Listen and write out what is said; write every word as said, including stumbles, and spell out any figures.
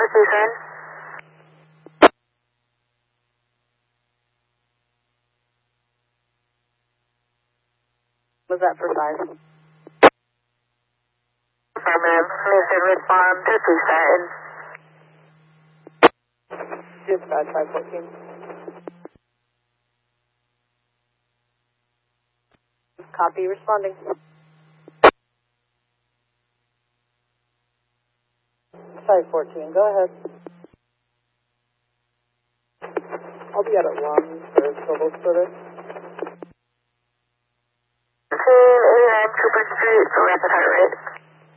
Tucson. Was that for five? Affirmative. Mission respond to Tucson. Dispatch five fourteen. Copy, responding. five fourteen, go ahead. I'll be out at one for total service. fifteen eighty-nine Cooper Street, rapid heart rate.